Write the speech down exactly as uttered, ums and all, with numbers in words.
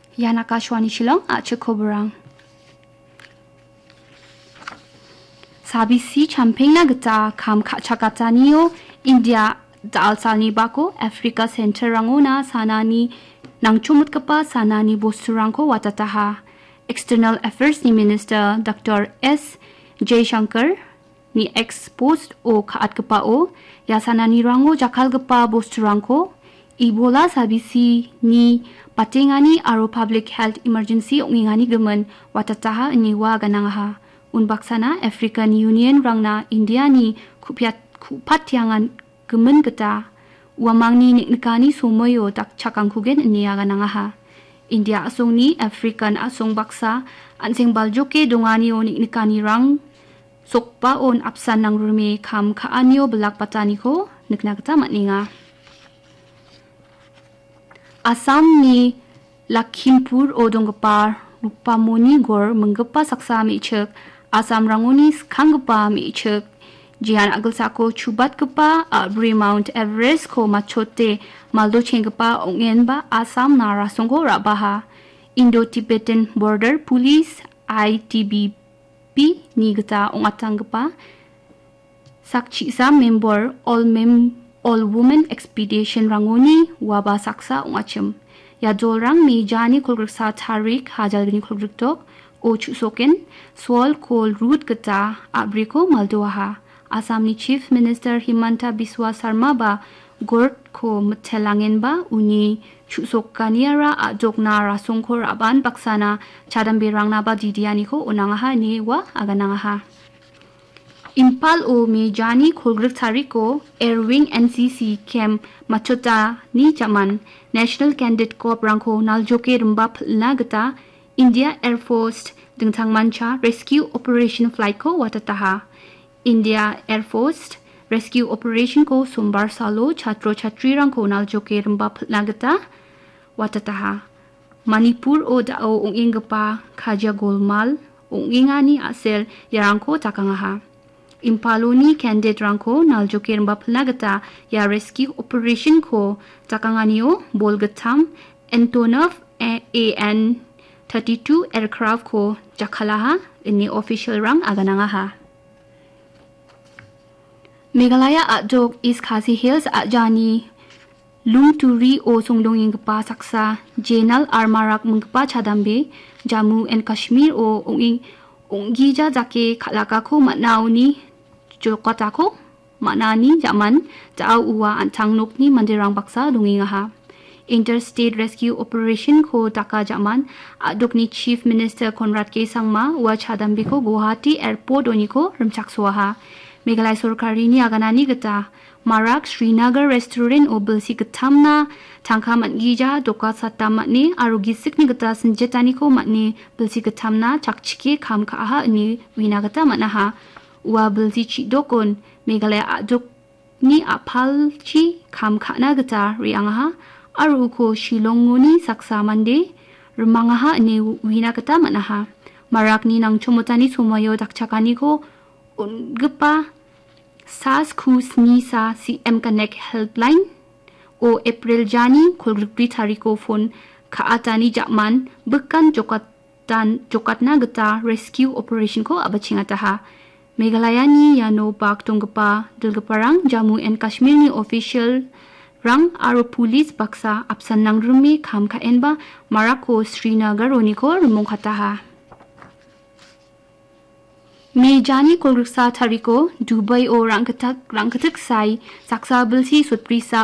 Yan Akashwani Shillong at Chokoburang. Sabi si champing na gata kam kachakata niyo India dal salni bako Africa Center rangona sana ni nang chumut kapa sana ni bosturangko watataha. External Affairs ni Minister Doctor S. Jaishankar ni exposed o kaat kapa o ya sana ni rango jakal kapa bosturangko Ebola sabi si ni patingani aro public health emergency ongingani gemen watataha ni wa ganangaha. Unbaksana African Union rangna India ni kupiat kupatyangan gemen geta uamang ni nikani sumoyo tak cakang kugen ni aganangaha. India asong ni African asong baksa ansing baljoke dongani o nikani rang sokpa on apsan nang rumi kam kaanyo belak patani ko niknagta matninga. Asam ni Lakhimpur o donggapa Rupamoni gor menggapa saksa mi cek Asam rangoni kanggapa mi cek jian agal sako chubat kepa abri Mount Everest ko machote maldo cengkepa ongen ba Asam nara songko rabaha Indo-Tibetan Border Police I T B P ni geta ongatang kepa sakchi sa member all mem all women expedition rangoni waba saksa ongachem ya dolrang mi jani kolgsa tarik hajal gini kolgtok o chusoken swal kol root geta abriko maldoha Asam ni Chief Minister Himanta Biswa Sarma ba gord ko matelangin ba uni chusok kaniara adokna rasongkor aban baksana chadambirang na ba didiani ko unangaha ni wa aganangaha. Impal o mi jani kolgrik tariko Airwing N C C camp machota ni jaman National Candidate Corps rangko naljoke rumbap lagata India Air Force dengtang mancha rescue operation flight ko watataha. India Air Force rescue operation ko sumbar salo chatro chatri rangko naljoke rumbap lagata watataha. Manipur o dao onging gapa Khaja Golmal ongingani asel yarangko takangaha. Impaloni candidate rangko naljoke rumbap lagata ya rescue operation ko takanganio bolgatam Antonov A N thirty-two aircraft ko jakhalaha ini official rang aganangaha. Meghalaya adok East Khasi Hills ajani Lungturi o songdonging pa saksa Jenal Armarak mengpa chadambe Jammu and Kashmir o onging onggija jake khalaka ko matnauni jokata ko manani jaman jao uwa antang nokni mandirang baksa dongingaha. Interstate Rescue Operation ko taka jaman adok ni Chief Minister Conrad K Sangma wa chadambe ko Guwahati Airport oniko remchakswaha. Meghalaya Sorkari ni aganani geta Marak Srinagar Restaurant o belsi getamna tangka matgija doka sata matni arugisik ni geta senjetani ko matni belsi getamna chakchike kam kaaha ni wina geta matnaha wa belsi chidokon Meghalaya adok ni apal chi kam kana geta riangaha aru ko Shillongoni saksa mande remangaha ni wina geta matnaha Marak ni nang chomotani sumayo dakchakani ko Ungpa S A S Kus Nisa C M Connect Helpline o April Jani kolgripri tariko phone kaatani jakman bekan jokatan jokatna geta rescue operation ko abachingataha. Meghalaya ni yano bak tungpa dilgaparang Jammu and Kashmir ni official rang aro police baksa apsan nang rumi kam kaenba Marako Srinagar oniko rumongkataha. Me jani kolriksa tariko Dubai o rangkatak rangkatak sai saksa belsi sutprisa